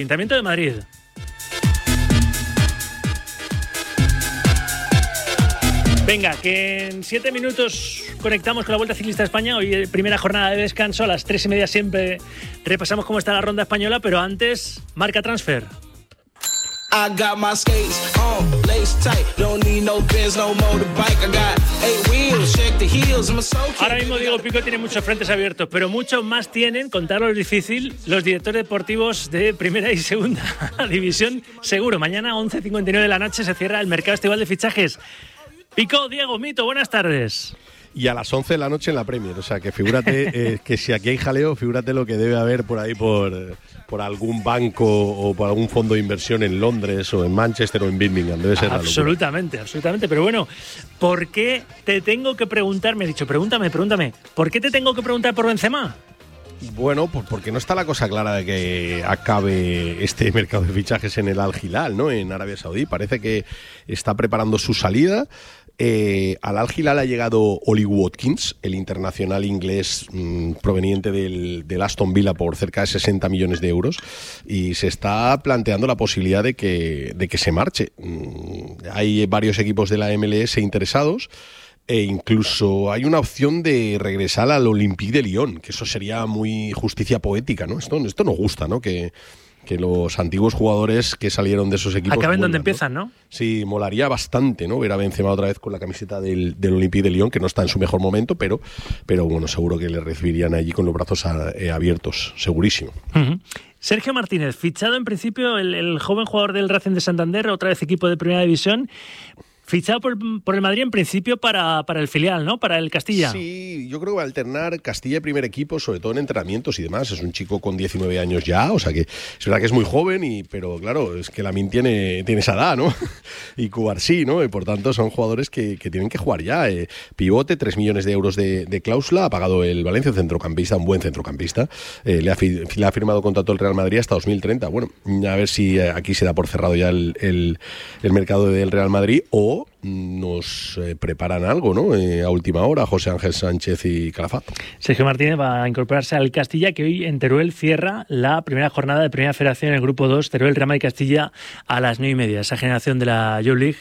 Ayuntamiento de Madrid. Venga, que en 7 minutos conectamos con la Vuelta Ciclista a España. Hoy primera jornada de descanso, a las 3:30 siempre repasamos cómo está la ronda española, pero antes, Marca Transfer. I got my skates on, lace tight, don't need no Benz, no motorbike. I got 8 wheels, check the heels, I'm so cute. Ahora mismo Diego Pico tiene muchos frentes abiertos, pero muchos más tienen, contarlo es difícil, los directores deportivos de primera y segunda división. Seguro, mañana 11:59 de la noche se cierra el mercado estival de fichajes. Pico, Diego, Mito, buenas tardes. Y a las 11 de la noche en la Premier, o sea que figúrate que si aquí hay jaleo, figúrate lo que debe haber por ahí por algún banco o por algún fondo de inversión en Londres o en Manchester o en Birmingham, debe ser absolutamente, pero bueno, ¿por qué te tengo que preguntar? Me has dicho, pregúntame, ¿por qué te tengo que preguntar por Benzema? Bueno, pues porque no está la cosa clara de que acabe este mercado de fichajes en el Al Hilal, ¿no? En Arabia Saudí. Parece que está preparando su salida. Al Al Hilal ha llegado Ollie Watkins, el internacional inglés proveniente del Aston Villa por cerca de 60 millones de euros, y se está planteando la posibilidad de que se marche. Hay varios equipos de la MLS interesados. E incluso hay una opción de regresar al Olympique de Lyon, que eso sería muy justicia poética, ¿no? Esto nos gusta, ¿no? Que los antiguos jugadores que salieron de esos equipos acaben donde empiezan, ¿no? Sí, molaría bastante, ¿no? Ver a Benzema otra vez con la camiseta del Olympique de Lyon, que no está en su mejor momento, pero bueno, seguro que le recibirían allí con los brazos abiertos, segurísimo. Uh-huh. Sergio Martínez, fichado en principio el joven jugador del Racing de Santander, otra vez equipo de Primera División. Fichado por el Madrid en principio para el filial, ¿no? Para el Castilla. Sí, yo creo que va a alternar Castilla y primer equipo, sobre todo en entrenamientos y demás. Es un chico con 19 años ya, o sea que es verdad que es muy joven, pero claro, es que Lamine tiene esa edad, ¿no? Y Cubarsí, ¿no? Y por tanto son jugadores que tienen que jugar ya. Pivote, 3 millones de euros de cláusula, ha pagado el Valencia, centrocampista, un buen centrocampista. Le ha firmado contrato el Real Madrid hasta 2030. Bueno, a ver si aquí se da por cerrado ya el mercado del Real Madrid o nos preparan algo, ¿no? A última hora, José Ángel Sánchez y Calafat. Sergio Martínez va a incorporarse al Castilla, que hoy en Teruel cierra la primera jornada de Primera Federación en el Grupo 2, Teruel, Real Madrid, Castilla, a las 9:30. Esa generación de la Youth League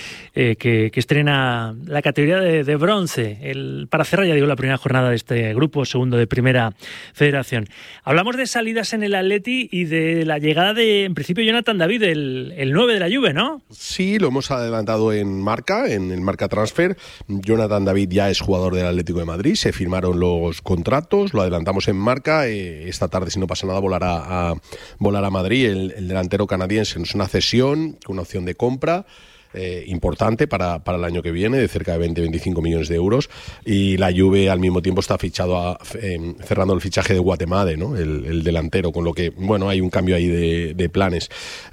que estrena la categoría de bronce para cerrar, ya digo, la primera jornada de este grupo segundo de Primera Federación. Hablamos de salidas en el Atleti y de la llegada de, en principio, Jonathan David, el 9 de la Juve, ¿no? Sí, lo hemos adelantado en el Marca Transfer. Jonathan David ya es jugador del Atlético de Madrid, se firmaron los contratos, lo adelantamos en Marca. Esta tarde, si no pasa nada, volará a Madrid el delantero canadiense. Es una cesión con una opción de compra importante para el año que viene, de cerca de 20-25 millones de euros, y la Juve al mismo tiempo está cerrando el fichaje de Guatemala, ¿no? El delantero, con lo que, bueno, hay un cambio ahí de planes,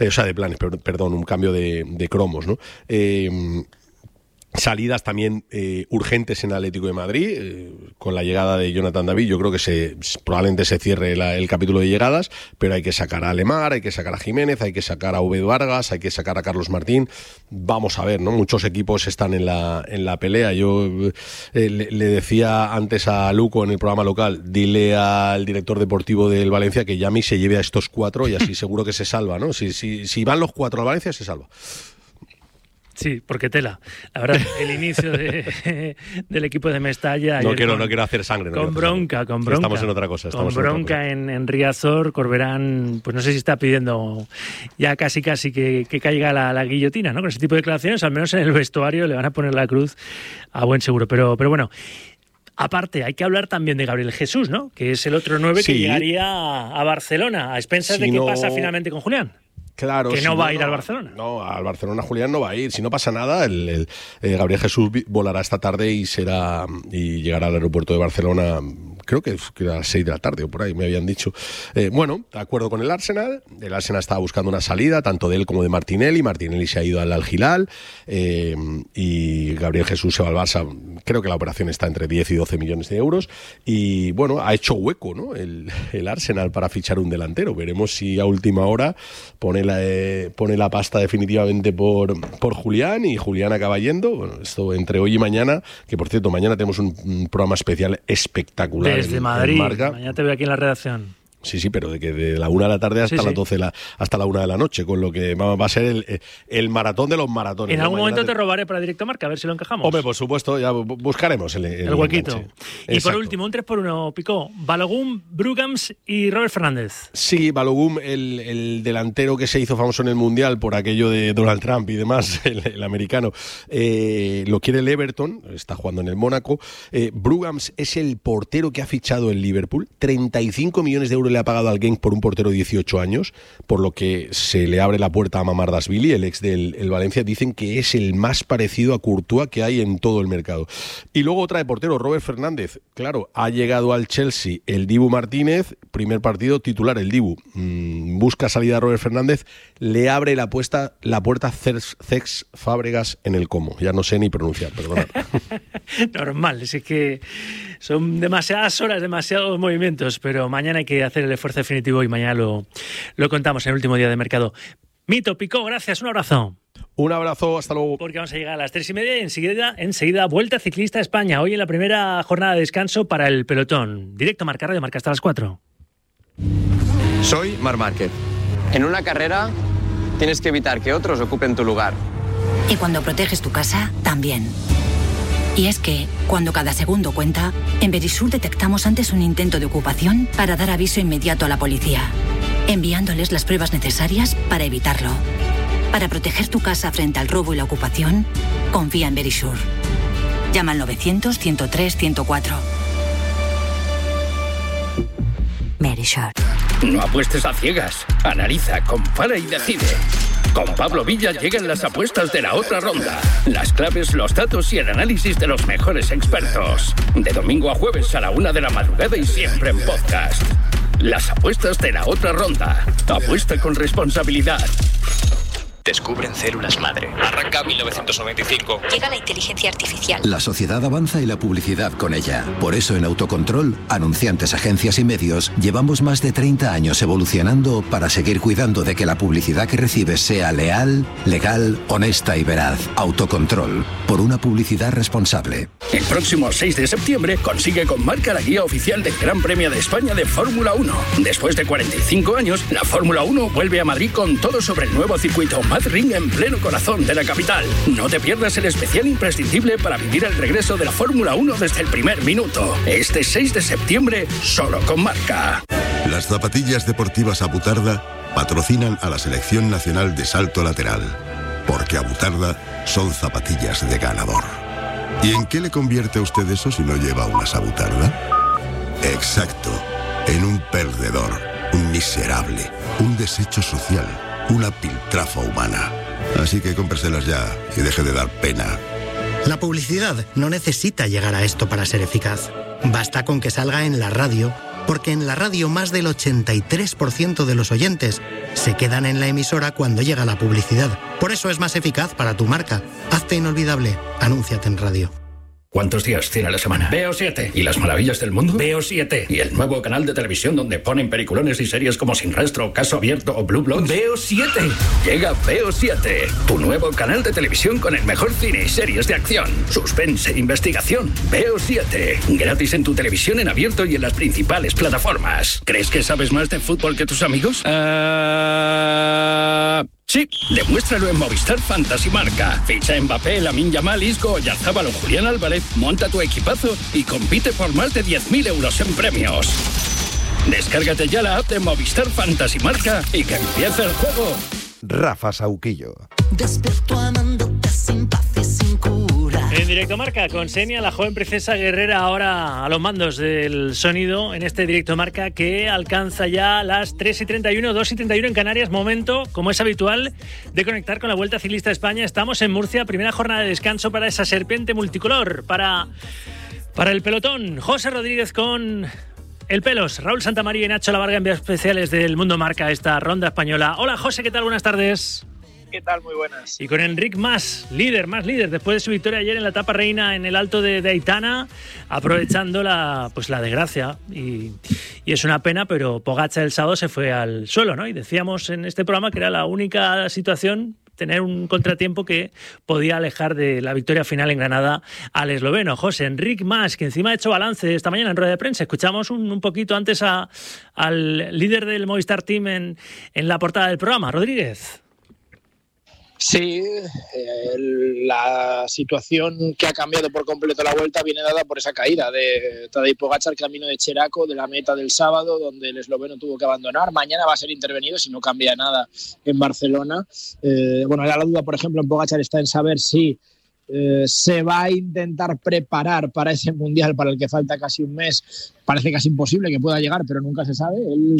un cambio de cromos, ¿no? Salidas también urgentes en el Atlético de Madrid, con la llegada de Jonathan David. Yo creo que probablemente se cierre el capítulo de llegadas, pero hay que sacar a Lemar, hay que sacar a Jiménez, hay que sacar a Ovedo Vargas, hay que sacar a Carlos Martín. Vamos a ver, ¿no? Muchos equipos están en la pelea. Yo le decía antes a Luco en el programa local, dile al director deportivo del Valencia que llame y se lleve a estos 4 y así seguro que se salva, ¿no? Si van los 4 al Valencia, se salva. Sí, porque tela. La verdad, el inicio del equipo de Mestalla... No quiero hacer sangre. Con bronca. Estamos en otra cosa. Con bronca en Riazor. Corberán, pues no sé si está pidiendo ya casi que caiga la guillotina, ¿no? Con ese tipo de declaraciones, al menos en el vestuario le van a poner la cruz a buen seguro. Pero bueno... Aparte, hay que hablar también de Gabriel Jesús, ¿no? Que es el otro 9 que llegaría a Barcelona, a expensas de qué pasa finalmente con Julián. Claro, que no va a ir al Barcelona. No, al Barcelona Julián no va a ir. Si no pasa nada, el Gabriel Jesús volará esta tarde y llegará al aeropuerto de Barcelona, creo que a las 6 de la tarde o por ahí me habían dicho. Bueno, de acuerdo con el Arsenal. El Arsenal estaba buscando una salida, tanto de él como de Martinelli. Martinelli se ha ido al Hilal y Gabriel Jesús se va al Barça. Creo que la operación está entre 10 y 12 millones de euros. Y bueno, ha hecho hueco, ¿no? El Arsenal para fichar un delantero. Veremos si a última hora pone la pasta definitivamente por Julián y Julián acaba yendo. Bueno, esto entre hoy y mañana, que por cierto, mañana tenemos un programa especial espectacular. Desde Madrid, mañana te veo aquí en la redacción. Sí, pero de que de la 1 de la tarde hasta las 12, hasta la 1 de la noche, con lo que va a ser el maratón de los maratones. En algún momento te robaré para Directo Marca, a ver si lo encajamos. Hombre, por supuesto, ya buscaremos el huequito. Y Exacto. por último, un 3x1, Picó. Balogun, Brugams y Robert Fernández. Sí, Balogun, el delantero que se hizo famoso en el Mundial por aquello de Donald Trump y demás, el americano, lo quiere el Everton, está jugando en el Mónaco. Brugams es el portero que ha fichado el Liverpool, 35 millones de euros le ha pagado al Genk por un portero de 18 años, por lo que se le abre la puerta a Mamardashvili, el ex del Valencia. Dicen que es el más parecido a Courtois que hay en todo el mercado. Y luego otra de portero, Robert Fernández. Claro, ha llegado al Chelsea el Dibu Martínez, primer partido titular el Dibu. Busca salida a Robert Fernández, le abre la puerta Cesc Fábregas en el Como. Ya no sé ni pronunciar, perdonad. Normal, es que son demasiadas horas, demasiados movimientos, pero mañana hay que hacer el esfuerzo definitivo y mañana lo contamos en el último día de mercado. Mito, Picó, gracias, un abrazo. Un abrazo, hasta luego. Porque vamos a llegar a las 3:30 y enseguida Vuelta Ciclista a España. Hoy en la primera jornada de descanso para el pelotón. Directo Marca, Radio Marca, hasta las 4. Soy Marc Márquez. En una carrera tienes que evitar que otros ocupen tu lugar. Y cuando proteges tu casa, también. Y es que, cuando cada segundo cuenta, en Verisur detectamos antes un intento de ocupación para dar aviso inmediato a la policía, enviándoles las pruebas necesarias para evitarlo. Para proteger tu casa frente al robo y la ocupación, confía en Verisur. Llama al 900-103-104. Verisur. No apuestes a ciegas. Analiza, compara y decide. Con Pablo Villa llegan las apuestas de la otra ronda. Las claves, los datos y el análisis de los mejores expertos. De domingo a jueves a la 1 de la madrugada y siempre en podcast. Las apuestas de la otra ronda. Apuesta con responsabilidad. Descubren células madre. Arranca 1995. Llega la inteligencia artificial. La sociedad avanza y la publicidad con ella. Por eso en Autocontrol, anunciantes, agencias y medios, llevamos más de 30 años evolucionando para seguir cuidando de que la publicidad que recibes sea leal, legal, honesta y veraz. Autocontrol. Por una publicidad responsable. El próximo 6 de septiembre consigue con Marca la guía oficial del Gran Premio de España de Fórmula 1. Después de 45 años, la Fórmula 1 vuelve a Madrid con todo sobre el nuevo circuito Madrid en pleno corazón de la capital. No te pierdas el especial imprescindible para vivir el regreso de la Fórmula 1 desde el primer minuto. Este 6 de septiembre, solo con Marca. Las zapatillas deportivas Abutarda patrocinan a la Selección Nacional de Salto Lateral. Porque Abutarda son zapatillas de ganador. ¿Y en qué le convierte a usted eso si no lleva unas Abutarda? Exacto, en un perdedor, un miserable, un desecho social, una piltrafa humana. Así que cómpreselas ya y deje de dar pena. La publicidad no necesita llegar a esto para ser eficaz. Basta con que salga en la radio, porque en la radio más del 83% de los oyentes se quedan en la emisora cuando llega la publicidad. Por eso es más eficaz para tu marca. Hazte inolvidable. Anúnciate en radio. ¿Cuántos días tiene la semana? Veo 7. ¿Y las maravillas del mundo? Veo 7. ¿Y el nuevo canal de televisión donde ponen peliculones y series como Sin Rastro, Caso Abierto o Blue Bloods? Veo 7. Llega Veo 7, tu nuevo canal de televisión con el mejor cine y series de acción, suspense e investigación. Veo 7. Gratis en tu televisión en abierto y en las principales plataformas. ¿Crees que sabes más de fútbol que tus amigos? Sí, demuéstralo en Movistar Fantasy Marca. Ficha Mbappé, Lamine Yamal, Isco, Oyarzabal o Julián Álvarez, monta tu equipazo y compite por más de 10.000 euros en premios. Descárgate ya la app de Movistar Fantasy Marca y que empiece el juego. Rafa Sauquillo. Despierto amándote sin paz y sin cura. En Directo Marca con Senia, la joven princesa guerrera, ahora a los mandos del sonido en este Directo Marca que alcanza ya las 3:31, 2:31 en Canarias. Momento, como es habitual, de conectar con la Vuelta Ciclista a España. Estamos en Murcia, primera jornada de descanso para esa serpiente multicolor, para el pelotón. José Rodríguez con el Pelos, Raúl Santamaría y Nacho Lavarga, enviados especiales del Mundo Marca, esta ronda española. Hola José, ¿qué tal? Buenas tardes. ¿Qué tal? Muy buenas. Y con Enric más líder, después de su victoria ayer en la etapa reina en el Alto de Aitana, aprovechando la desgracia. Y es una pena, pero Pogačar el sábado se fue al suelo, ¿no? Y decíamos en este programa que era la única situación tener un contratiempo que podía alejar de la victoria final en Granada al esloveno. José Enric Mas, que encima ha hecho balance esta mañana en rueda de prensa. Escuchamos un poquito antes al líder del Movistar Team en la portada del programa, Rodríguez. Sí, la situación que ha cambiado por completo la Vuelta viene dada por esa caída de Tadej Pogačar camino de Cheraco, de la meta del sábado, donde el esloveno tuvo que abandonar. Mañana va a ser intervenido si no cambia nada en Barcelona. La duda, por ejemplo, en Pogačar está en saber si se va a intentar preparar para ese Mundial para el que falta casi un mes. Parece casi imposible que pueda llegar, pero nunca se sabe. Él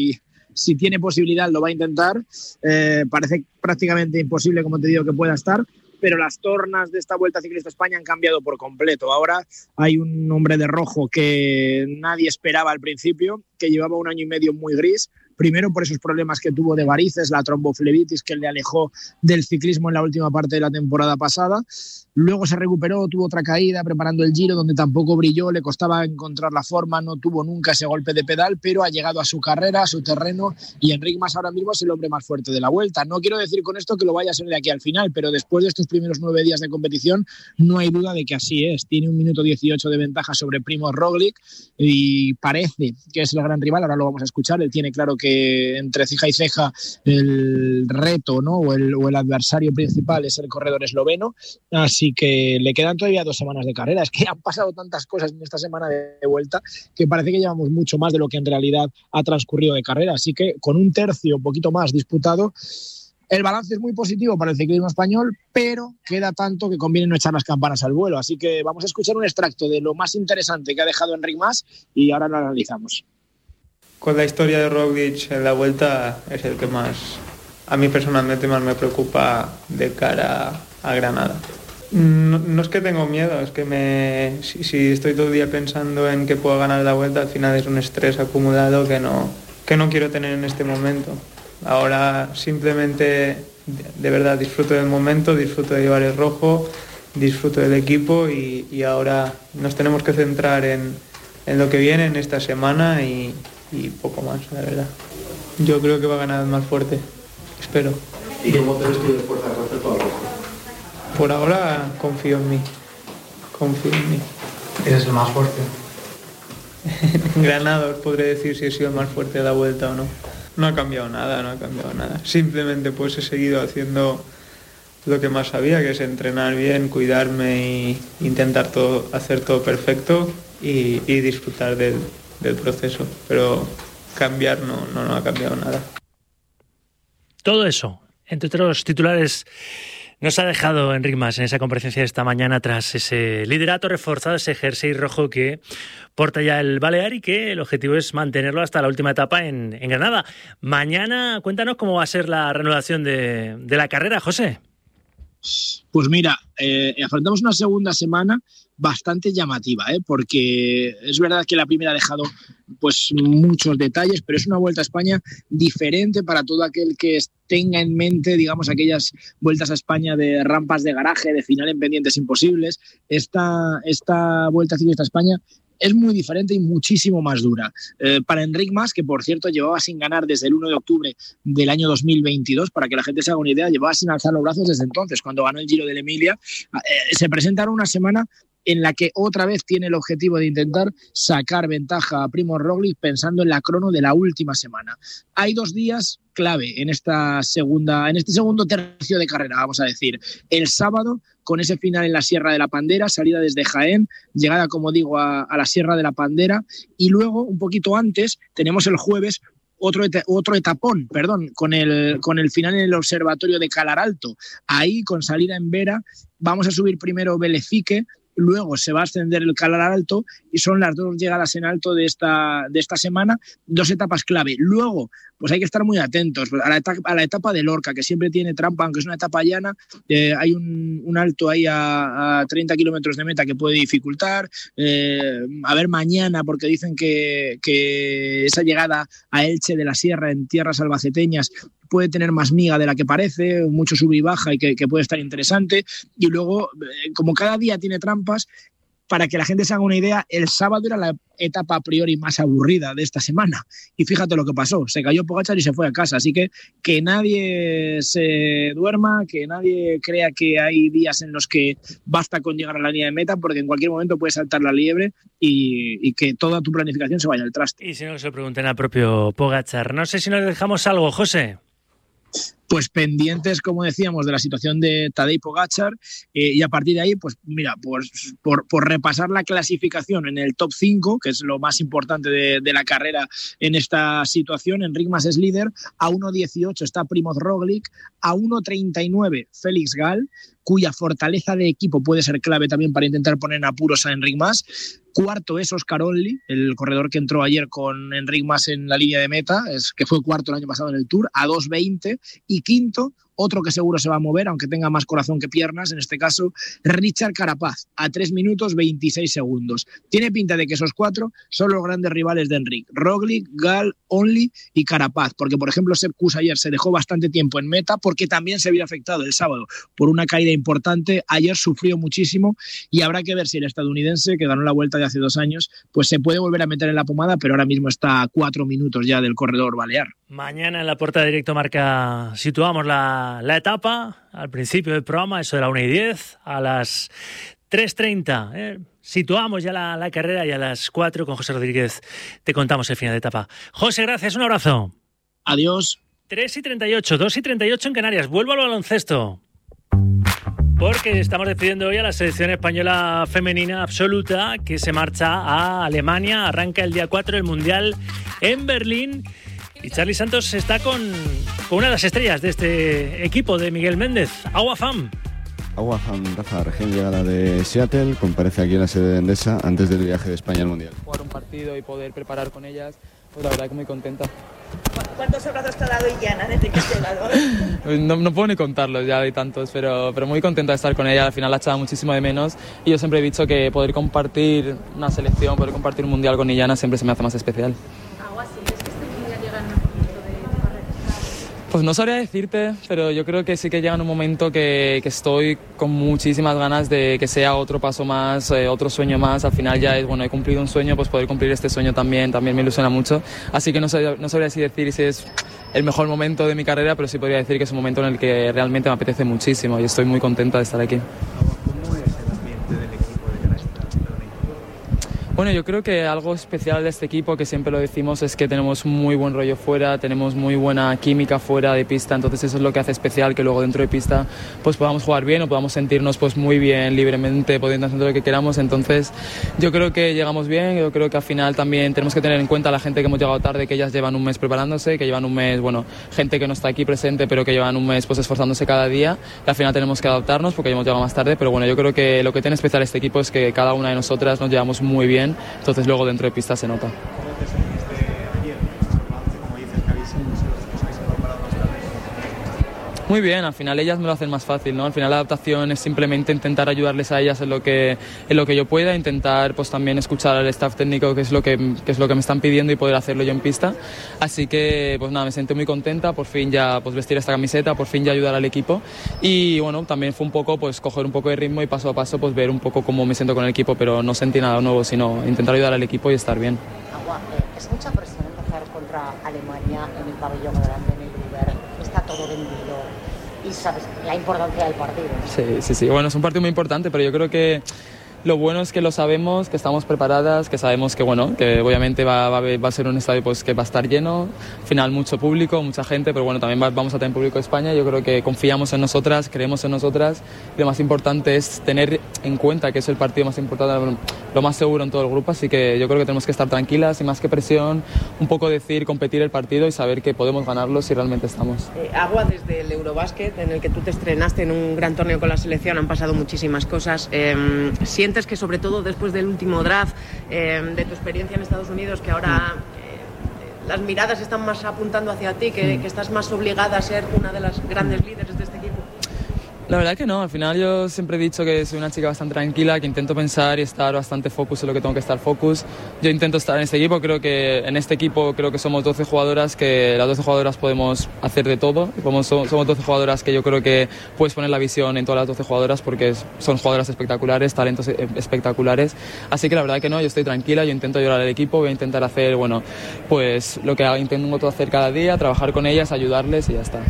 si tiene posibilidad lo va a intentar. Parece prácticamente imposible, como te digo, que pueda estar, pero las tornas de esta Vuelta Ciclista a España han cambiado por completo. Ahora hay un hombre de rojo que nadie esperaba al principio, que llevaba un año y medio muy gris, primero por esos problemas que tuvo de varices, la tromboflebitis que le alejó del ciclismo en la última parte de la temporada pasada. Luego se recuperó, tuvo otra caída preparando el Giro, donde tampoco brilló, le costaba encontrar la forma, no tuvo nunca ese golpe de pedal, pero ha llegado a su carrera, a su terreno, y Enric Mas ahora mismo es el hombre más fuerte de la Vuelta. No quiero decir con esto que lo vaya a ser de aquí al final, pero después de estos primeros 9 días de competición, no hay duda de que así es. Tiene 1 minuto 18 de ventaja sobre Primož Roglič y parece que es el gran rival. Ahora lo vamos a escuchar. Él tiene claro que entre ceja y ceja el reto, ¿no? o el adversario principal es el corredor esloveno. Así que le quedan todavía 2 semanas de carrera. Es que han pasado tantas cosas en esta semana de Vuelta que parece que llevamos mucho más de lo que en realidad ha transcurrido de carrera. Así que con un tercio, un poquito más disputado, el balance es muy positivo para el ciclismo español, pero queda tanto que conviene no echar las campanas al vuelo. Así que vamos a escuchar un extracto de lo más interesante que ha dejado Enric Mas y ahora lo analizamos. Con la historia de Roglič en la Vuelta es el que más, a mí personalmente, más me preocupa de cara a Granada. No es que tengo miedo, es que si estoy todo el día pensando en que puedo ganar la Vuelta, al final es un estrés acumulado que no quiero tener en este momento. Ahora simplemente, de verdad, disfruto del momento, disfruto de llevar el rojo, disfruto del equipo y ahora nos tenemos que centrar en lo que viene en esta semana y poco más, la verdad. Yo creo que va a ganar el más fuerte, espero. ¿Y cómo te ves tú de fuerza respecto al rojo? Por ahora confío en mí. ¿Eres el más fuerte? En Granada os podré decir si he sido el más fuerte de la Vuelta o no. No ha cambiado nada. Simplemente pues he seguido haciendo lo que más sabía, que es entrenar bien, cuidarme e intentar hacer todo perfecto y disfrutar del proceso. Pero cambiar no ha cambiado nada. Todo eso, entre otros titulares, nos ha dejado Enric Mas en esa comparecencia de esta mañana tras ese liderato reforzado, ese jersey rojo que porta ya el Balear y que el objetivo es mantenerlo hasta la última etapa en Granada. Mañana, cuéntanos cómo va a ser la reanudación de la carrera, José. Pues mira, afrontamos una segunda semana bastante llamativa, porque es verdad que la primera ha dejado pues muchos detalles, pero es una Vuelta a España diferente para todo aquel que tenga en mente, digamos, aquellas vueltas a España de rampas de garaje, de final en pendientes imposibles. Esta Vuelta Ciclista a España es muy diferente y muchísimo más dura. Para Enric Mas, que por cierto llevaba sin ganar desde el 1 de octubre del año 2022, para que la gente se haga una idea, llevaba sin alzar los brazos desde entonces, cuando ganó el Giro de Emilia. Se presentaron una semana en la que otra vez tiene el objetivo de intentar sacar ventaja a Primož Roglič pensando en la crono de la última semana. Hay 2 días clave en este segundo tercio de carrera, vamos a decir. El sábado, con ese final en la Sierra de la Pandera, salida desde Jaén, llegada, como digo, a la Sierra de la Pandera, y luego, un poquito antes, tenemos el jueves otro etapón, con el final en el observatorio de Calaralto. Ahí, con salida en Vera, vamos a subir primero Velecique, luego se va a ascender el Calaralto y son las 2 llegadas en alto de esta semana, 2 etapas clave. Luego, pues hay que estar muy atentos a la etapa de Lorca, que siempre tiene trampa, aunque es una etapa llana. Hay un alto ahí a 30 kilómetros de meta que puede dificultar. A ver mañana, porque dicen que esa llegada a Elche de la Sierra en tierras albaceteñas puede tener más miga de la que parece, mucho sube y baja y que puede estar interesante. Y luego, como cada día tiene trampas, para que la gente se haga una idea, el sábado era la etapa a priori más aburrida de esta semana. Y fíjate lo que pasó, se cayó Pogačar y se fue a casa. Así que nadie se duerma, que nadie crea que hay días en los que basta con llegar a la línea de meta, porque en cualquier momento puede saltar la liebre y que toda tu planificación se vaya al traste. Y si no, que se lo pregunten al propio Pogačar. No sé si nos dejamos algo, José. Pues pendientes, como decíamos, de la situación de Tadej Pogačar, y a partir de ahí, pues mira, pues por repasar la clasificación en el top 5, que es lo más importante de la carrera en esta situación. Enric Mas es líder, a 1.18 está Primoz Roglic, a 1.39 Félix Gall, cuya fortaleza de equipo puede ser clave también para intentar poner en apuros a Enric Mas. Cuarto es Oscar Onley, el corredor que entró ayer con Enric Mas en la línea de meta, que fue cuarto el año pasado en el Tour, a 2.20. Y quinto, otro que seguro se va a mover, aunque tenga más corazón que piernas, en este caso, Richard Carapaz, a 3 minutos 26 segundos. Tiene pinta de que esos 4 son los grandes rivales de Enric: Roglic, Gall, Onley y Carapaz, porque por ejemplo Sepp Kuss ayer se dejó bastante tiempo en meta, porque también se vio afectado el sábado por una caída importante. Ayer sufrió muchísimo y habrá que ver si el estadounidense, que ganó la Vuelta de hace 2 años, pues se puede volver a meter en la pomada, pero ahora mismo está a 4 minutos ya del corredor balear. Mañana en la Portada Directo Marca situamos la etapa al principio del programa, eso de la 1:10, a las 3:30. Situamos ya la carrera y a las 4 con José Rodríguez te contamos el final de etapa. José, gracias, un abrazo. Adiós. 3:38, 2:38 en Canarias. Vuelvo al baloncesto, porque estamos despidiendo hoy a la selección española femenina absoluta, que se marcha a Alemania. Arranca el día 4 el Mundial en Berlín. Y Charly Santos está con una de las estrellas de este equipo de Miguel Méndez, Agua Fam. Agua Fam, Rafa, recién llegada de Seattle, comparece aquí en la sede de Endesa antes del viaje de España al Mundial. Jugar un partido y poder preparar con ellas, pues la verdad que muy contenta. ¿Cuántos abrazos te ha dado Illana desde que has llegado? No puedo ni contarlos, ya hay tantos, pero muy contenta de estar con ella. Al final la echaba muchísimo de menos y yo siempre he dicho que poder compartir una selección, poder compartir un mundial con Illana siempre se me hace más especial. Pues no sabría decirte, pero yo creo que sí que llega en un momento que estoy con muchísimas ganas de que sea otro paso más, otro sueño más. Al final ya he cumplido un sueño, pues poder cumplir este sueño también me ilusiona mucho. Así que no sabría si decir si es el mejor momento de mi carrera, pero sí podría decir que es un momento en el que realmente me apetece muchísimo y estoy muy contenta de estar aquí. Bueno, yo creo que algo especial de este equipo, que siempre lo decimos, es que tenemos muy buen rollo fuera, tenemos muy buena química fuera de pista, entonces eso es lo que hace especial, que luego dentro de pista pues podamos jugar bien o podamos sentirnos pues muy bien, libremente, pudiendo hacer lo que queramos. Entonces yo creo que llegamos bien, yo creo que al final también tenemos que tener en cuenta a la gente que hemos llegado tarde, que ellas llevan un mes preparándose, que llevan un mes, gente que no está aquí presente, pero que llevan un mes pues esforzándose cada día, y al final tenemos que adaptarnos porque hemos llegado más tarde, pero yo creo que lo que tiene especial este equipo es que cada una de nosotras nos llevamos muy bien. Entonces luego dentro de pista se nota. Muy bien, al final ellas me lo hacen más fácil, ¿no? Al final la adaptación es simplemente intentar ayudarles a ellas en lo que yo pueda, intentar pues también escuchar al staff técnico, que es lo que me están pidiendo, y poder hacerlo yo en pista. Así que pues nada, me siento muy contenta, por fin ya pues vestir esta camiseta, por fin ya ayudar al equipo, y también fue un poco pues coger un poco de ritmo y paso a paso pues ver un poco cómo me siento con el equipo, pero no sentí nada nuevo, sino intentar ayudar al equipo y estar bien. Agua, es mucha presión empezar contra Alemania en el pabellón grande, en el lugar, está todo vendido. Y sabes la importancia del partido. Sí. Bueno, es un partido muy importante, pero yo creo que lo bueno es que lo sabemos, que estamos preparadas, que sabemos que que obviamente va a ser un estadio pues que va a estar lleno, al final mucho público, mucha gente, pero también vamos a tener público de España. Yo creo que confiamos en nosotras, creemos en nosotras, y lo más importante es tener en cuenta que es el partido más importante, lo más seguro en todo el grupo, así que yo creo que tenemos que estar tranquilas y más que presión, un poco competir el partido y saber que podemos ganarlo si realmente estamos. Agua, desde el Eurobásquet, en el que tú te estrenaste en un gran torneo con la selección, han pasado muchísimas cosas. ¿Sientes que sobre todo después del último draft, de tu experiencia en Estados Unidos, que ahora las miradas están más apuntando hacia ti, que estás más obligada a ser una de las grandes líderes de este equipo? La verdad que no, al final yo siempre he dicho que soy una chica bastante tranquila, que intento pensar y estar bastante focus en lo que tengo que estar focus. Yo intento estar en este equipo, creo que somos 12 jugadoras, que las 12 jugadoras podemos hacer de todo. Somos 12 jugadoras que yo creo que puedes poner la visión en todas las 12 jugadoras porque son jugadoras espectaculares, talentos espectaculares. Así que la verdad que no, yo estoy tranquila, yo intento ayudar al equipo, voy a intentar hacer, pues lo que intento hacer cada día, trabajar con ellas, ayudarles y ya está.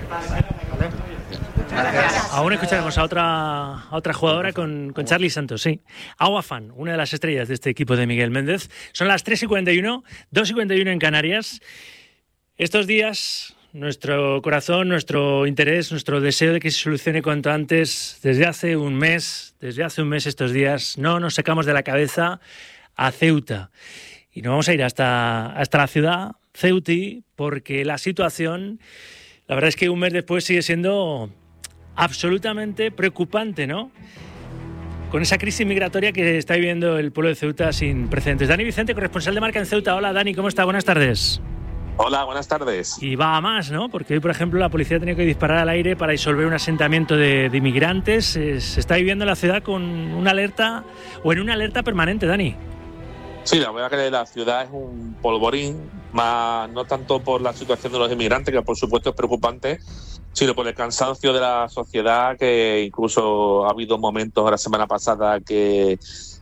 Aún escucharemos a otra jugadora con Charly Santos, sí. Agua Fan, una de las estrellas de este equipo de Miguel Méndez. Son las 3:51, 2:51 en Canarias. Estos días, nuestro corazón, nuestro interés, nuestro deseo de que se solucione cuanto antes, desde hace un mes estos días, no nos sacamos de la cabeza a Ceuta. Y nos vamos a ir hasta la ciudad, Ceuti, porque la situación, la verdad es que un mes después sigue siendo absolutamente preocupante, ¿no? Con esa crisis migratoria que está viviendo el pueblo de Ceuta sin precedentes. Dani Vicente, corresponsal de Marca en Ceuta. Hola, Dani, ¿cómo está? Buenas tardes. Hola, buenas tardes. Y va a más, ¿no? Porque hoy, por ejemplo, la policía ha tenido que disparar al aire para disolver un asentamiento de inmigrantes. Se está viviendo la ciudad con una alerta, o en una alerta permanente, Dani. Sí, la verdad que la ciudad es un polvorín, más no tanto por la situación de los inmigrantes, que por supuesto es preocupante, sino por el cansancio de la sociedad, que incluso ha habido momentos la semana pasada que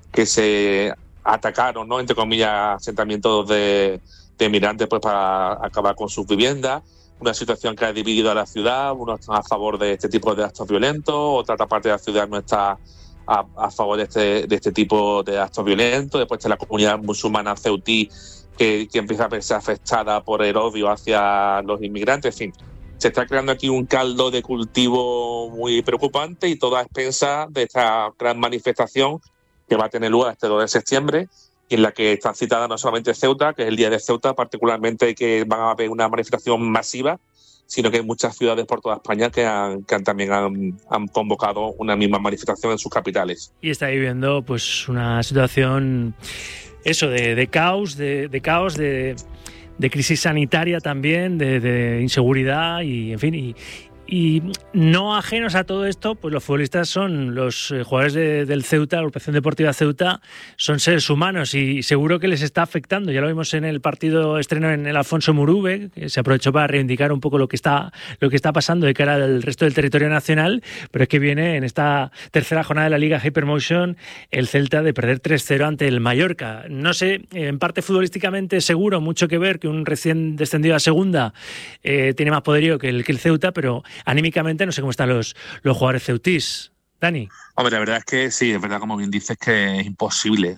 se atacaron, ¿no?, entre comillas, asentamientos de inmigrantes pues para acabar con sus viviendas. Una situación que ha dividido a la ciudad. Unos están a favor de este tipo de actos violentos, otra parte de la ciudad no está a favor de este tipo de actos violentos. Después está la comunidad musulmana ceutí que empieza a verse afectada por el odio hacia los inmigrantes. En fin, se está creando aquí un caldo de cultivo muy preocupante, y todo a expensas de esta gran manifestación que va a tener lugar este 2 de septiembre, en la que está citada no solamente Ceuta, que es el día de Ceuta, particularmente, que van a haber una manifestación masiva, sino que hay muchas ciudades por toda España que también han convocado una misma manifestación en sus capitales. Y está viviendo pues una situación de caos, de crisis sanitaria también, de inseguridad y, en fin, y no ajenos a todo esto, pues los futbolistas son los jugadores del Ceuta, la agrupación deportiva Ceuta, son seres humanos y seguro que les está afectando. Ya lo vimos en el partido estreno en el Alfonso Murube, que se aprovechó para reivindicar un poco lo que está pasando de cara al resto del territorio nacional, pero es que viene en esta tercera jornada de la Liga Hypermotion el Celta de perder 3-0 ante el Mallorca. No sé, en parte futbolísticamente seguro, mucho que ver, que un recién descendido a segunda tiene más poderío que el Ceuta, pero anímicamente no sé cómo están los jugadores ceutís. Dani. Hombre, la verdad es que sí, es verdad, como bien dices, que es imposible,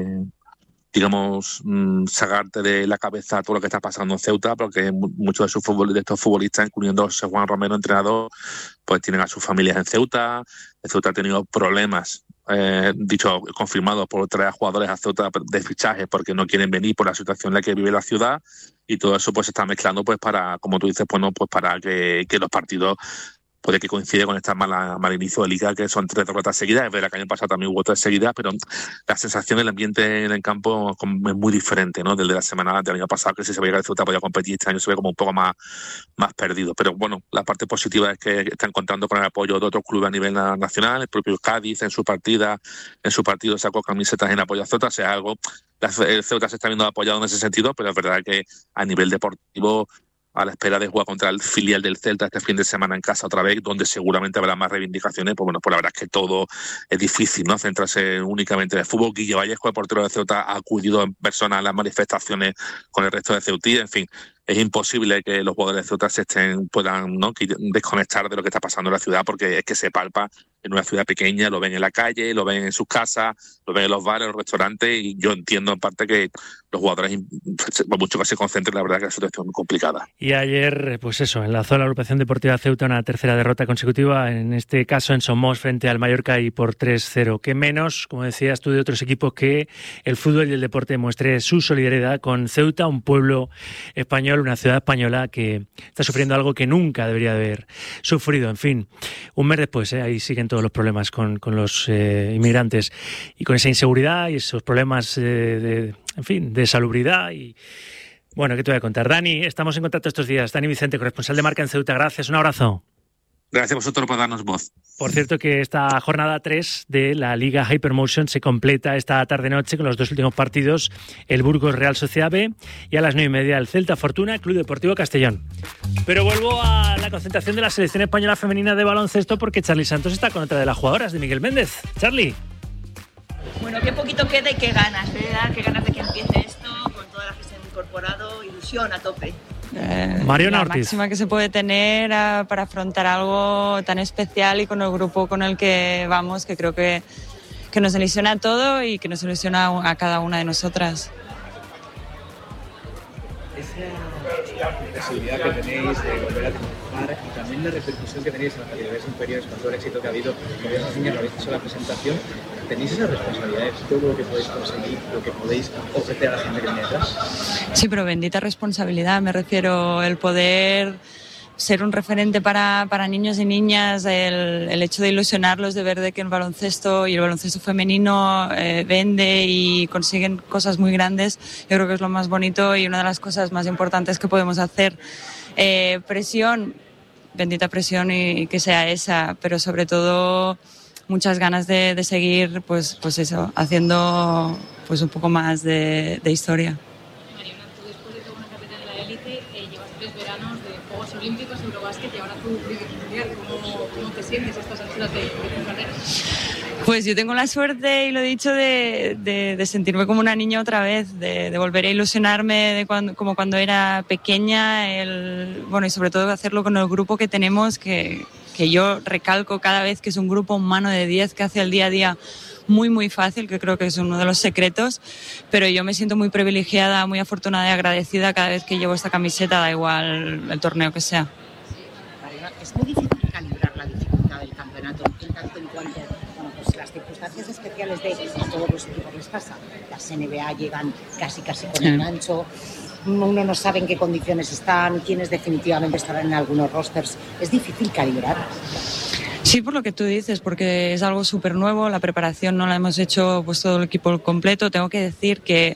sacarte de la cabeza todo lo que está pasando en Ceuta, porque muchos de estos futbolistas, incluyendo José Juan Romero, entrenador, pues tienen a sus familias en Ceuta. El Ceuta ha tenido problemas, confirmados, por traer a jugadores a Ceuta de fichajes porque no quieren venir por la situación en la que vive la ciudad, y todo eso pues se está mezclando pues para, como tú dices, pues para que los partidos puede que coincide con este mal inicio de Liga, que son 3 derrotas seguidas. Es verdad que el año pasado también hubo 3 seguidas, pero la sensación del ambiente en el campo es muy diferente, ¿no?, del de la semana del año pasado, que si se veía que el Ceuta podía competir, este año se ve como un poco más perdido. Pero bueno, la parte positiva es que están contando con el apoyo de otros clubes a nivel nacional. El propio Cádiz en su partido sacó camisetas en apoyo a Ceuta, o sea, algo. El Ceuta se está viendo apoyado en ese sentido, pero es verdad que a nivel deportivo, a la espera de jugar contra el filial del Celta este fin de semana en casa otra vez, donde seguramente habrá más reivindicaciones, pues bueno, pues la verdad es que todo es difícil, ¿no?, centrarse únicamente en el fútbol. Guille Vallejo, el portero de Ceuta, ha acudido en persona a las manifestaciones con el resto de ceutíes. En fin, es imposible que los jugadores de Ceuta puedan, ¿no?, desconectar de lo que está pasando en la ciudad, porque es que se palpa en una ciudad pequeña, lo ven en la calle, lo ven en sus casas, lo ven en los bares, en los restaurantes, y yo entiendo en parte que los jugadores, por mucho que se concentren, la verdad que la situación es muy complicada. Y ayer, pues eso, enlazó la agrupación deportiva Ceuta una tercera derrota consecutiva, en este caso en Somos frente al Mallorca, y por 3-0. Que menos, como decías tú, de otros equipos, que el fútbol y el deporte muestre su solidaridad con Ceuta, un pueblo español, una ciudad española que está sufriendo algo que nunca debería haber sufrido. En fin, un mes después, ahí siguen todos los problemas con los inmigrantes, y con esa inseguridad y esos problemas de salubridad. Y bueno, ¿qué te voy a contar? Dani, estamos en contacto estos días. Dani Vicente, corresponsal de Marca en Ceuta. Gracias, un abrazo. Gracias a vosotros por darnos voz. Por cierto que esta jornada 3 de la Liga Hypermotion se completa esta tarde-noche con los dos últimos partidos, el Burgos Real Sociedad B y a las 9:30 el Celta Fortuna Club Deportivo Castellón. Pero vuelvo a la concentración de la selección española femenina de baloncesto porque Charly Santos está con otra de las jugadoras de Miguel Méndez. Charly. Bueno, qué poquito queda y qué ganas, ¿verdad? Qué ganas de que empiece esto, con todas las que se han incorporado, ilusión a tope. Mariona la Ortiz. máxima que se puede tener para afrontar algo tan especial y con el grupo con el que vamos, que creo que nos ilusiona a todo y que nos ilusiona a cada una de nosotras. Esa posibilidad que tenéis de volver a triunfar y también la repercusión que tenéis en las categorías inferiores con todo el éxito que ha habido, como ya os niñas lo habéis hecho en la presentación, ¿tenéis esas responsabilidades? Todo lo que podéis conseguir, lo que podéis ofrecer a la gente que viene detrás. Sí, pero bendita responsabilidad, me refiero, el poder ser un referente para niños y niñas, el hecho de ilusionarlos, de ver de que el baloncesto y el baloncesto femenino vende y consiguen cosas muy grandes, yo creo que es lo más bonito y una de las cosas más importantes que podemos hacer. Presión, bendita presión y que sea esa, pero sobre todo muchas ganas de seguir pues eso, haciendo pues un poco más de historia. Mariona, tú después de toda una carrera en la élite, llevas 3 veranos de Juegos Olímpicos, Eurobásquet y ahora tu primer mundial. ¿Cómo te sientes a estas alturas de tu carrera? Pues yo tengo la suerte, y lo he dicho, de sentirme como una niña otra vez, de volver a ilusionarme como cuando era pequeña, y sobre todo hacerlo con el grupo que tenemos, que yo recalco cada vez que es un grupo humano de 10 que hace el día a día muy muy fácil, que creo que es uno de los secretos, pero yo me siento muy privilegiada, muy afortunada y agradecida cada vez que llevo esta camiseta, da igual el torneo que sea. Es muy difícil calibrar la dificultad del campeonato en tanto en cuanto pues las circunstancias especiales de a todos los equipos les pasa. Las NBA llegan casi con el gancho, uno no sabe en qué condiciones están, quiénes definitivamente estarán en algunos rosters. Es difícil calibrar. Sí, por lo que tú dices, porque es algo súper nuevo, la preparación no la hemos hecho pues todo el equipo completo. Tengo que decir que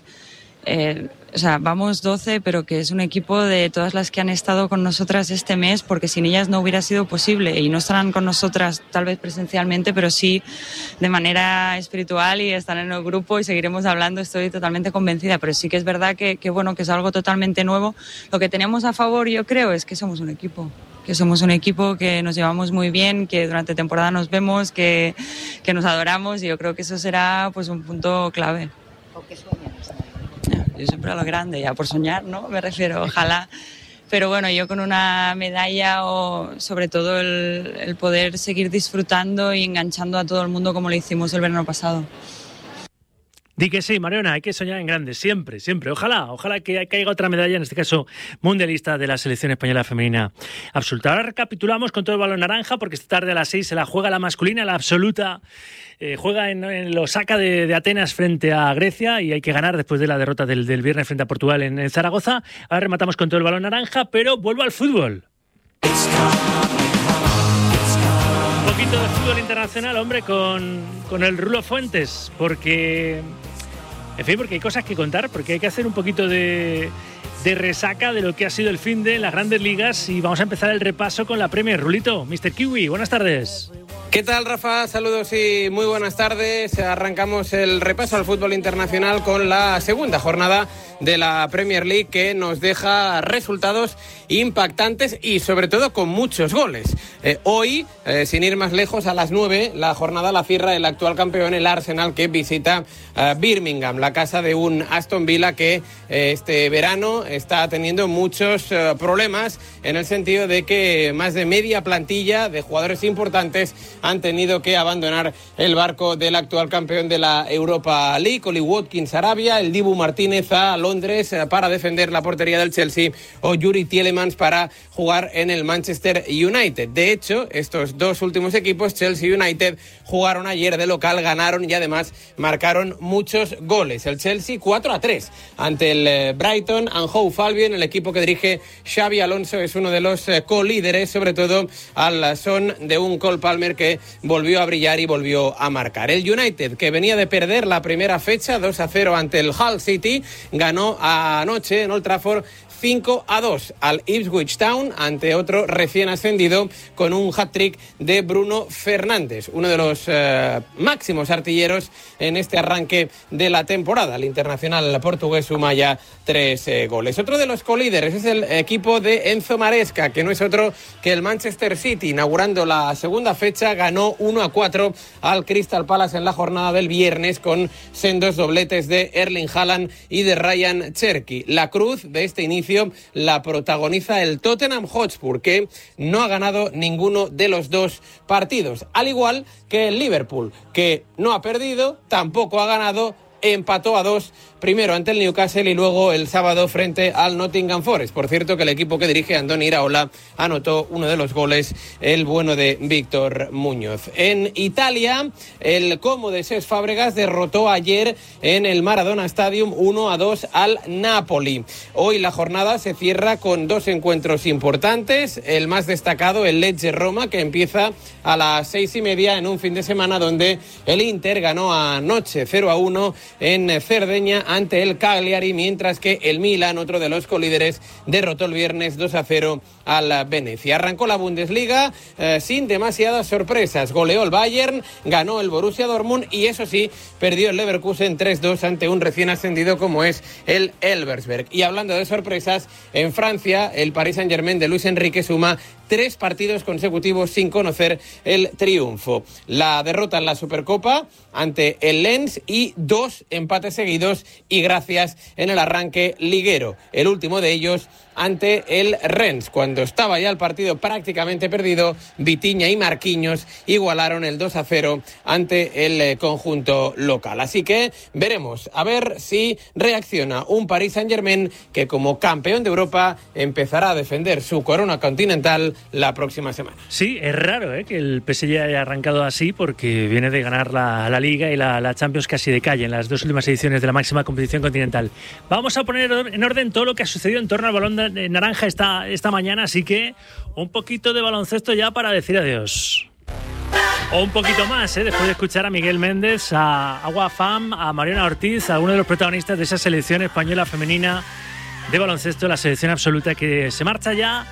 vamos 12, pero que es un equipo de todas las que han estado con nosotras este mes, porque sin ellas no hubiera sido posible, y no estarán con nosotras tal vez presencialmente, pero sí de manera espiritual, y están en el grupo y seguiremos hablando, estoy totalmente convencida. Pero sí que es verdad que es algo totalmente nuevo. Lo que tenemos a favor, yo creo, es que somos un equipo. Que nos llevamos muy bien, que durante temporada nos vemos, que nos adoramos, y yo creo que eso será pues un punto clave. ¿Por qué sueñas? Yo siempre a lo grande, ya por soñar, ¿no? Me refiero, ojalá. Pero bueno, yo con una medalla, o sobre todo el poder seguir disfrutando y enganchando a todo el mundo como lo hicimos el verano pasado. Di que sí, Mariona, hay que soñar en grande, siempre, siempre. Ojalá que caiga otra medalla, en este caso mundialista, de la selección española femenina absoluta. Ahora recapitulamos con todo el balón naranja, porque esta tarde a las 6 se la juega la masculina, la absoluta. Juega en el Osaka de Atenas frente a Grecia, y hay que ganar después de la derrota del viernes frente a Portugal en Zaragoza. Ahora rematamos con todo el balón naranja, pero vuelvo al fútbol. Un poquito de fútbol internacional, hombre, con el Rulo Fuentes, porque hay cosas que contar, porque hay que hacer un poquito de resaca de lo que ha sido el finde en las grandes ligas, y vamos a empezar el repaso con la Premier. Rulito, Mr. Kiwi, buenas tardes. ¿Qué tal, Rafa? Saludos y muy buenas tardes. Arrancamos el repaso al fútbol internacional con la segunda jornada de la Premier League, que nos deja resultados impactantes y sobre todo con muchos goles. Hoy, sin ir más lejos, a las 9, la jornada la cierra el actual campeón, el Arsenal, que visita Birmingham, la casa de un Aston Villa que este verano está teniendo muchos problemas, en el sentido de que más de media plantilla de jugadores importantes han tenido que abandonar el barco del actual campeón de la Europa League. Oli Watkins a Arabia, el Dibu Martínez a Londres para defender la portería del Chelsea, o Yuri Tielemans para jugar en el Manchester United. De hecho, estos dos últimos equipos, Chelsea y United, jugaron ayer de local, ganaron y además marcaron muchos goles. El Chelsea 4-3 ante el Brighton and Hove Albion. El equipo que dirige Xabi Alonso es uno de los colíderes, sobre todo al son de un Cole Palmer que volvió a brillar y volvió a marcar. El United, que venía de perder la primera fecha 2-0 ante el Hull City, ganó anoche en Old Trafford 5-2 al Ipswich Town ante otro recién ascendido con un hat-trick de Bruno Fernández, uno de los máximos artilleros en este arranque de la temporada. El internacional portugués suma ya 3 goles. Otro de los colíderes es el equipo de Enzo Maresca, que no es otro que el Manchester City. Inaugurando la segunda fecha, ganó 1-4 al Crystal Palace en la jornada del viernes con sendos dobletes de Erling Haaland y de Ryan Cherky. La cruz de este inicio la protagoniza el Tottenham Hotspur, que no ha ganado ninguno de los 2 partidos, al igual que el Liverpool, que no ha perdido, tampoco ha ganado, empató a 2, primero ante el Newcastle y luego el sábado frente al Nottingham Forest. Por cierto, que el equipo que dirige Andoni Iraola anotó uno de los goles, el bueno de Víctor Muñoz. En Italia, el Como de Cesc Fábregas derrotó ayer en el Maradona Stadium 1-2 al Napoli. Hoy la jornada se cierra con 2 encuentros importantes. El más destacado, el Lecce-Roma, que empieza a las 6:30 en un fin de semana donde el Inter ganó anoche 0-1 en Cerdeña ante el Cagliari, mientras que el Milan, otro de los colíderes, derrotó el viernes 2-0 al Venecia. Arrancó la Bundesliga sin demasiadas sorpresas. Goleó el Bayern, ganó el Borussia Dortmund y eso sí, perdió el Leverkusen 3-2 ante un recién ascendido como es el Elversberg. Y hablando de sorpresas, en Francia, el Paris Saint-Germain de Luis Enrique suma 3 partidos consecutivos sin conocer el triunfo. La derrota en la Supercopa ante el Lens y 2 empates seguidos y gracias en el arranque liguero. El último de ellos ante el Rennes. Cuando estaba ya el partido prácticamente perdido, Vitinha y Marquinhos igualaron el 2-0 ante el conjunto local. Así que veremos a ver si reacciona un Paris Saint-Germain que como campeón de Europa empezará a defender su corona continental la próxima semana. Sí, es raro que el PSG haya arrancado así porque viene de ganar la Liga y la Champions casi de calle en las 2 últimas ediciones de la máxima competición continental. Vamos a poner en orden todo lo que ha sucedido en torno al balón de naranja esta mañana, así que un poquito de baloncesto ya para decir adiós. O un poquito más, después de escuchar a Miguel Méndez, a Agua Fam, a Mariona Ortiz, a uno de los protagonistas de esa selección española femenina de baloncesto, la selección absoluta que se marcha ya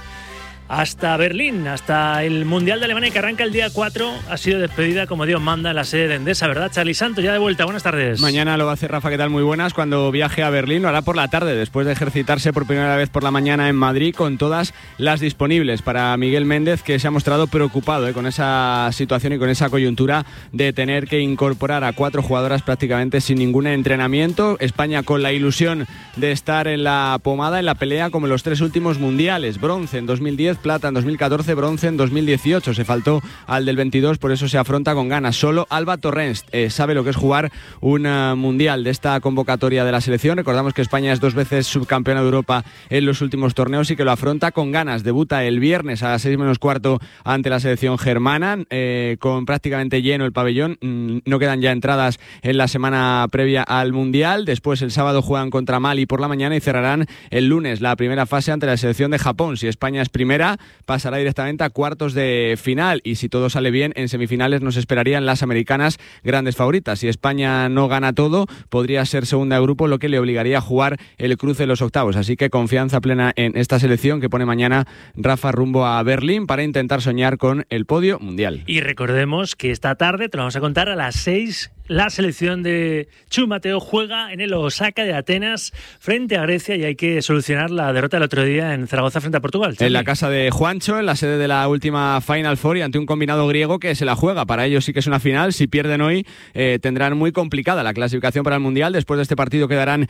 hasta Berlín, hasta el Mundial de Alemania que arranca el día 4. Ha sido despedida como Dios manda en la sede de Endesa, ¿verdad? Charly Santos, ya de vuelta, buenas tardes. Mañana lo va a hacer Rafa, ¿qué tal? Muy buenas. Cuando viaje a Berlín lo hará por la tarde, después de ejercitarse por primera vez por la mañana en Madrid con todas las disponibles para Miguel Méndez, que se ha mostrado preocupado con esa situación y con esa coyuntura de tener que incorporar a 4 jugadoras prácticamente sin ningún entrenamiento. España con la ilusión de estar en la pomada, en la pelea como en los 3 últimos mundiales, bronce en 2010, plata en 2014, bronce en 2018. Se faltó al del 22, por eso se afronta con ganas. Solo Alba Torrens sabe lo que es jugar un mundial de esta convocatoria de la selección. Recordamos que España es 2 veces subcampeona de Europa en los últimos torneos y que lo afronta con ganas. Debuta el viernes a las 6:15 ante la selección germana, con prácticamente lleno el pabellón. No quedan ya entradas en la semana previa al mundial. Después el sábado juegan contra Mali por la mañana y cerrarán el lunes la primera fase ante la selección de Japón. Si España es primera, pasará directamente a cuartos de final y si todo sale bien, en semifinales nos esperarían las americanas, grandes favoritas. Si España no gana todo, podría ser segunda de grupo, lo que le obligaría a jugar el cruce de los octavos. Así que confianza plena en esta selección que pone mañana Rafa rumbo a Berlín para intentar soñar con el podio mundial. Y recordemos que esta tarde, te lo vamos a contar a las 6, la selección de Chu Mateo juega en el Osaka de Atenas frente a Grecia y hay que solucionar la derrota del otro día en Zaragoza frente a Portugal. En la casa de Juancho, en la sede de la última Final Four y ante un combinado griego que se la juega. Para ellos sí que es una final. Si pierden hoy tendrán muy complicada la clasificación para el Mundial. Después de este partido quedarán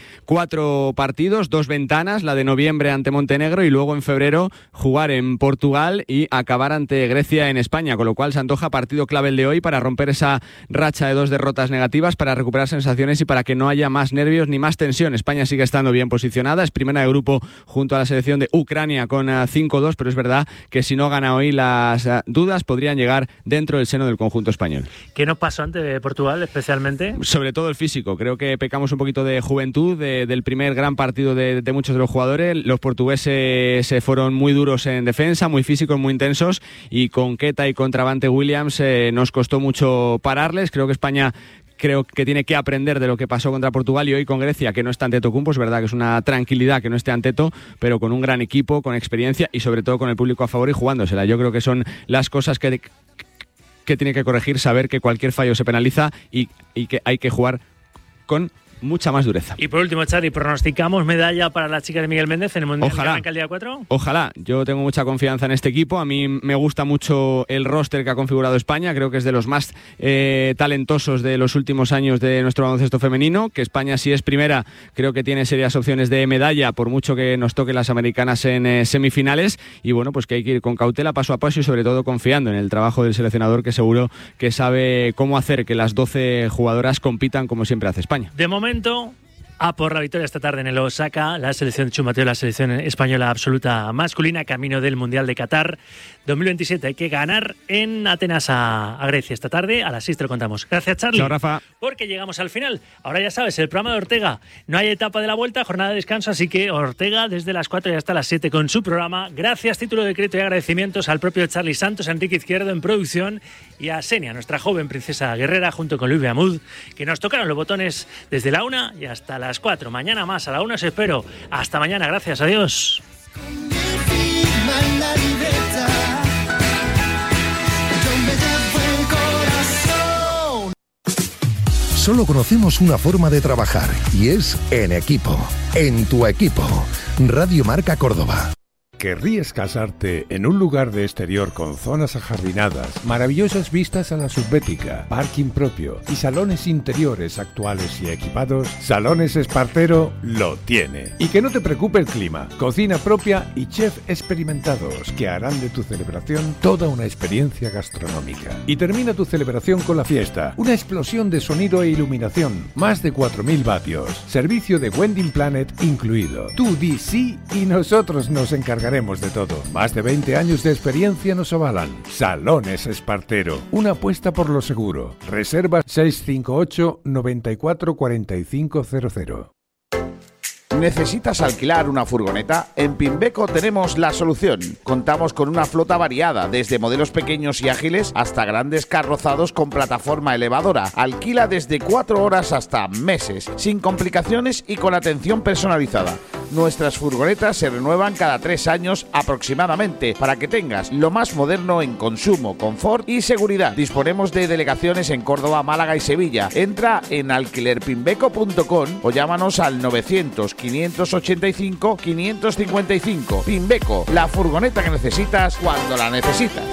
4 partidos, 2 ventanas, la de noviembre ante Montenegro y luego en febrero jugar en Portugal y acabar ante Grecia en España, con lo cual se antoja partido clave el de hoy para romper esa racha de 2 derrotas negativas, para recuperar sensaciones y para que no haya más nervios ni más tensión. España sigue estando bien posicionada, es primera de grupo junto a la selección de Ucrania con 5-2, pero es verdad que si no gana hoy las dudas podrían llegar dentro del seno del conjunto español. ¿Qué nos pasó ante Portugal especialmente? Sobre todo el físico, creo que pecamos un poquito de juventud, del primer gran partido de muchos de los jugadores. Los portugueses se fueron muy duros en defensa, muy físicos, muy intensos y con Queta y con Travante Williams nos costó mucho pararles. Creo que España creo que tiene que aprender de lo que pasó contra Portugal y hoy con Grecia, que no está Antetokounmpo. Es verdad que es una tranquilidad que no esté Anteto, pero con un gran equipo, con experiencia y sobre todo con el público a favor y jugándosela. Yo creo que son las cosas que tiene que corregir, saber que cualquier fallo se penaliza y que hay que jugar con mucha más dureza. Y por último, Charly, ¿pronosticamos medalla para las chicas de Miguel Méndez en el Mundial que arranca el día 4? Ojalá. Yo tengo mucha confianza en este equipo. A mí me gusta mucho el roster que ha configurado España. Creo que es de los más talentosos de los últimos años de nuestro baloncesto femenino. Que España, si es primera, creo que tiene serias opciones de medalla, por mucho que nos toquen las americanas en semifinales. Y bueno, pues que hay que ir con cautela, paso a paso y sobre todo confiando en el trabajo del seleccionador, que seguro que sabe cómo hacer que las 12 jugadoras compitan como siempre hace España. De momento, a por la victoria esta tarde en el Osaka, la selección de Chumateo, la selección española absoluta masculina, camino del Mundial de Qatar 2027. Hay que ganar en Atenas a Grecia esta tarde. A las 6 te lo contamos. Gracias, Charly. Chao, Rafa. Porque llegamos al final. Ahora ya sabes, el programa de Ortega. No hay etapa de la vuelta, jornada de descanso, así que Ortega desde las 4 y hasta las 7 con su programa. Gracias, título de crédito y agradecimientos al propio Charly Santos, a Enrique Izquierdo en producción y a Senia, nuestra joven princesa guerrera, junto con Luis Beamud, que nos tocaron los botones desde la 1 y hasta las 4. Mañana más, a la 1 os espero. Hasta mañana, gracias, adiós. Solo conocemos una forma de trabajar y es en equipo, en tu equipo. Radio Marca Córdoba. ¿Querrías casarte en un lugar de exterior con zonas ajardinadas, maravillosas vistas a la subbética, parking propio y salones interiores actuales y equipados? Salones Espartero lo tiene. Y que no te preocupe el clima, cocina propia y chef experimentados que harán de tu celebración toda una experiencia gastronómica. Y termina tu celebración con la fiesta, una explosión de sonido e iluminación, más de 4.000 vatios, servicio de Wedding Planet incluido. Tú di sí y nosotros nos encargaremos de todo. Más de 20 años de experiencia nos avalan. Salones Espartero, una apuesta por lo seguro. Reserva 658 94 45 00. ¿Necesitas alquilar una furgoneta? En Pimbeco tenemos la solución. Contamos con una flota variada, desde modelos pequeños y ágiles hasta grandes carrozados con plataforma elevadora. Alquila desde 4 horas hasta meses, sin complicaciones y con atención personalizada. Nuestras furgonetas se renuevan cada 3 años aproximadamente, para que tengas lo más moderno en consumo, confort y seguridad. Disponemos de delegaciones en Córdoba, Málaga y Sevilla. Entra en alquilerpimbeco.com o llámanos al 900 585 555. Pimbeco, la furgoneta que necesitas cuando la necesitas.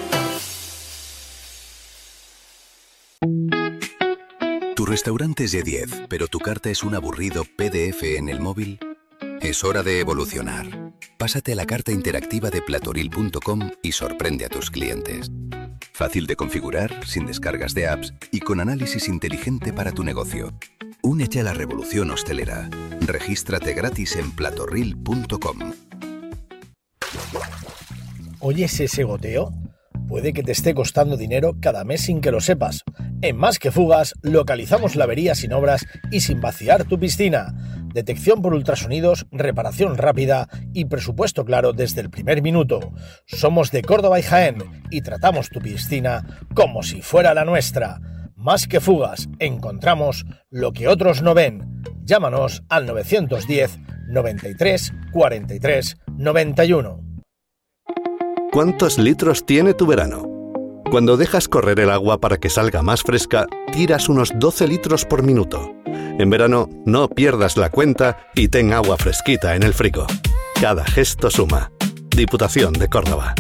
Tu restaurante es de 10, pero tu carta es un aburrido PDF en el móvil. Es hora de evolucionar. Pásate a la carta interactiva de platoril.com y sorprende a tus clientes. Fácil de configurar, sin descargas de apps y con análisis inteligente para tu negocio. Únete a la revolución hostelera. Regístrate gratis en platoril.com. ¿Oyes ese goteo? Puede que te esté costando dinero cada mes sin que lo sepas. En Más que Fugas localizamos la avería sin obras y sin vaciar tu piscina. Detección por ultrasonidos, reparación rápida y presupuesto claro desde el primer minuto. Somos de Córdoba y Jaén y tratamos tu piscina como si fuera la nuestra. Más que Fugas, encontramos lo que otros no ven. Llámanos al 910 93 43 91. ¿Cuántos litros tiene tu verano? Cuando dejas correr el agua para que salga más fresca, tiras unos 12 litros por minuto. En verano, no pierdas la cuenta y ten agua fresquita en el frigo. Cada gesto suma. Diputación de Córdoba.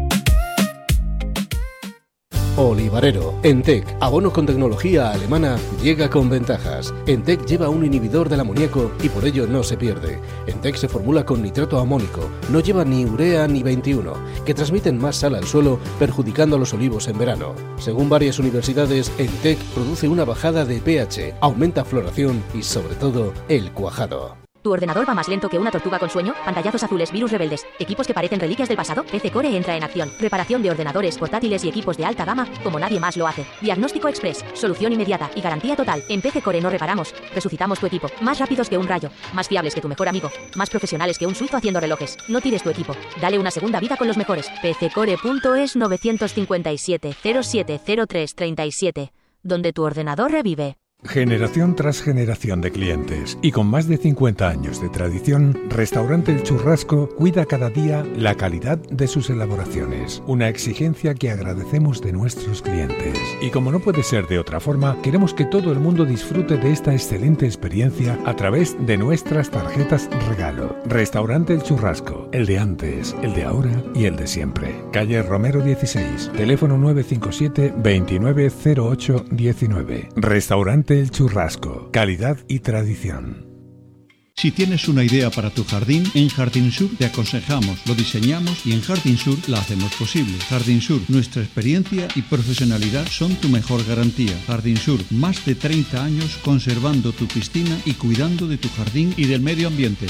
Olivarero. Entec, abono con tecnología alemana, llega con ventajas. Entec lleva un inhibidor del amoníaco y por ello no se pierde. Entec se formula con nitrato amónico, no lleva ni urea ni 21, que transmiten más sal al suelo, perjudicando a los olivos en verano. Según varias universidades, Entec produce una bajada de pH, aumenta floración y sobre todo el cuajado. ¿Tu ordenador va más lento que una tortuga con sueño? Pantallazos azules, virus rebeldes, equipos que parecen reliquias del pasado. PC Core entra en acción. Reparación de ordenadores, portátiles y equipos de alta gama como nadie más lo hace. Diagnóstico express, solución inmediata y garantía total. En PC Core no reparamos, resucitamos tu equipo. Más rápidos que un rayo, más fiables que tu mejor amigo, más profesionales que un suizo haciendo relojes. No tires tu equipo, dale una segunda vida con los mejores. PCcore.es 957 070337, donde tu ordenador revive. Generación tras generación de clientes y con más de 50 años de tradición, Restaurante El Churrasco cuida cada día la calidad de sus elaboraciones, una exigencia que agradecemos de nuestros clientes. Y como no puede ser de otra forma, queremos que todo el mundo disfrute de esta excelente experiencia a través de nuestras tarjetas regalo. Restaurante El Churrasco, el de antes, el de ahora y el de siempre. Calle Romero 16, teléfono 957 2908 19. Restaurante El Churrasco, calidad y tradición. Si tienes una idea para tu jardín, en Jardín Sur te aconsejamos, lo diseñamos y en Jardín Sur la hacemos posible. Jardín Sur, nuestra experiencia y profesionalidad son tu mejor garantía. Jardín Sur, más de 30 años conservando tu piscina y cuidando de tu jardín y del medio ambiente.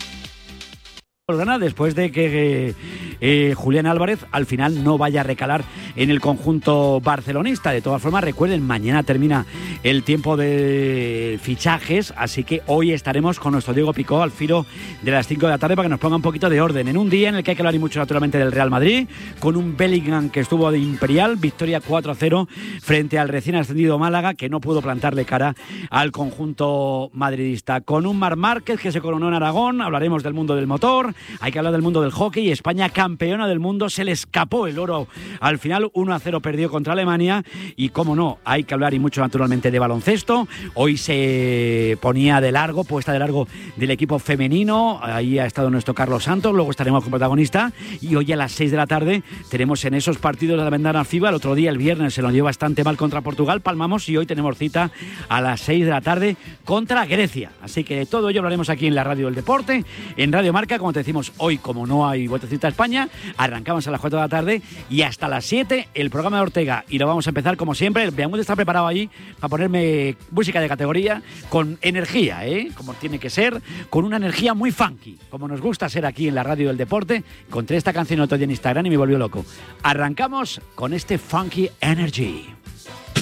Después de que Julián Álvarez al final no vaya a recalar en el conjunto barcelonista. De todas formas, recuerden, mañana termina el tiempo de fichajes, así que hoy estaremos con nuestro Diego Picó al filo de las 5 de la tarde para que nos ponga un poquito de orden. En un día en el que hay que hablar y mucho naturalmente del Real Madrid, con un Bellingham que estuvo de imperial, victoria 4-0 frente al recién ascendido Málaga, que no pudo plantarle cara al conjunto madridista. Con un Marc Márquez que se coronó en Aragón, hablaremos del mundo del motor. Hay que hablar del mundo del hockey. España campeona del mundo, se le escapó el oro al final, 1-0 perdió contra Alemania. Y cómo no, hay que hablar y mucho naturalmente de baloncesto. Hoy se ponía de largo, puesta de largo del equipo femenino, ahí ha estado nuestro Carlos Santos, luego estaremos con protagonista. Y hoy a las 6 de la tarde tenemos en esos partidos de la ventana FIBA. El otro día, el viernes, se nos dio bastante mal contra Portugal, palmamos, y hoy tenemos cita a las 6 de la tarde contra Grecia. Así que de todo ello hablaremos aquí en la Radio del Deporte, en Radio Marca, como te decimos. Hoy, como no hay Vueltecita a España, arrancamos a las 4 de la tarde y hasta las 7 el programa de Ortega. Y lo vamos a empezar como siempre. El Beamundo está preparado ahí para ponerme música de categoría con energía, como tiene que ser, con una energía muy funky, como nos gusta ser aquí en la Radio del Deporte. Encontré esta canción otro día en Instagram y me volvió loco. Arrancamos con este Funky Energy.